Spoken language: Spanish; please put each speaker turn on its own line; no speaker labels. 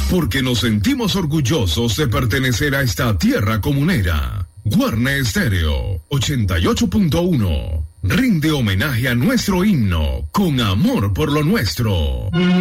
porque nos sentimos orgullosos de pertenecer a esta tierra comunera. Guarne Estéreo 88.1 rinde homenaje a nuestro himno con amor por lo nuestro.